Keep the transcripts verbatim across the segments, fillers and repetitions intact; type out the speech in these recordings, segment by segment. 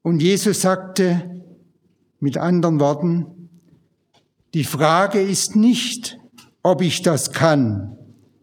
Und Jesus sagte mit anderen Worten, die Frage ist nicht, ob ich das kann.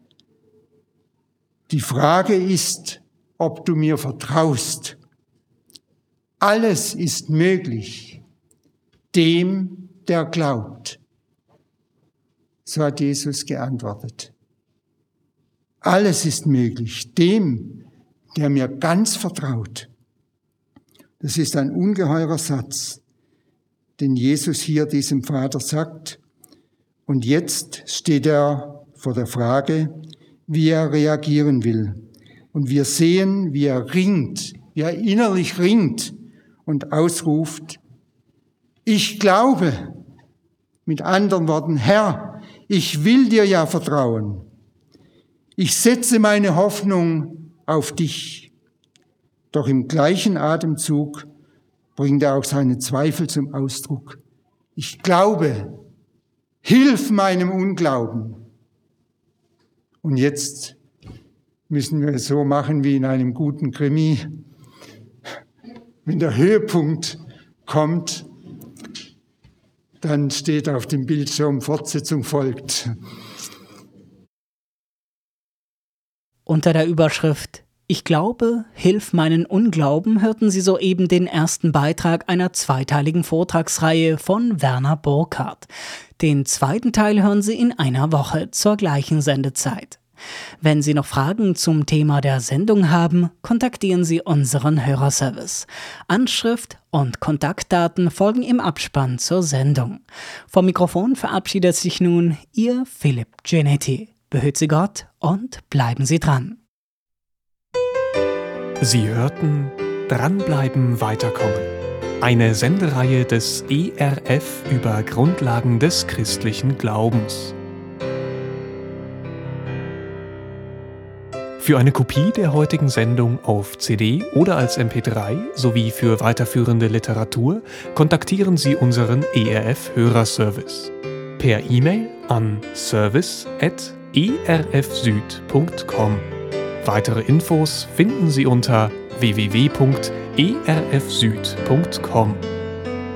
Die Frage ist, ob du mir vertraust. Alles ist möglich, dem, der glaubt. So hat Jesus geantwortet. Alles ist möglich, dem, der mir ganz vertraut. Das ist ein ungeheurer Satz, den Jesus hier diesem Vater sagt. Und jetzt steht er vor der Frage, wie er reagieren will. Und wir sehen, wie er ringt, wie er innerlich ringt und ausruft, ich glaube, mit anderen Worten, Herr, ich will dir ja vertrauen. Ich setze meine Hoffnung auf dich. Doch im gleichen Atemzug bringt er auch seine Zweifel zum Ausdruck. Ich glaube, hilf meinem Unglauben. Und jetzt müssen wir es so machen wie in einem guten Krimi. Wenn der Höhepunkt kommt, dann steht auf dem Bildschirm Fortsetzung folgt. Unter der Überschrift Ich glaube, hilf meinen Unglauben hörten Sie soeben den ersten Beitrag einer zweiteiligen Vortragsreihe von Werner Burkhardt. Den zweiten Teil hören Sie in einer Woche zur gleichen Sendezeit. Wenn Sie noch Fragen zum Thema der Sendung haben, kontaktieren Sie unseren Hörerservice. Anschrift und Kontaktdaten folgen im Abspann zur Sendung. Vom Mikrofon verabschiedet sich nun Ihr Philipp Genetti. Behüt Sie Gott und bleiben Sie dran. Sie hörten Dranbleiben, weiterkommen. Eine Sendereihe des E R F über Grundlagen des christlichen Glaubens. Für eine Kopie der heutigen Sendung auf C D oder als M P drei sowie für weiterführende Literatur kontaktieren Sie unseren E R F-Hörerservice per E-Mail an service at e r f süd punkt com. Weitere Infos finden Sie unter w w w punkt e r f süd punkt com.